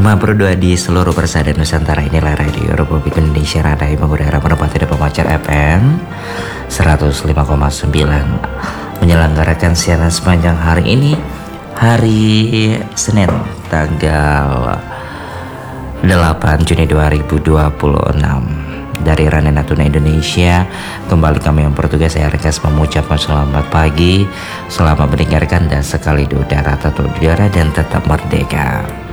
berdua di seluruh persada Nusantara. Inilah Radio Republik Indonesia Radai mengudara menepati di Pemancar FM 105,9 menyelenggarakan siaran sepanjang hari ini, hari Senin tanggal 8 Juni 2026 dari Rane Natuna Indonesia. Kembali kami yang bertugas, saya Rekas mengucapkan selamat pagi, selamat mendengarkan dan sekali di udara tetap di udara dan tetap merdeka.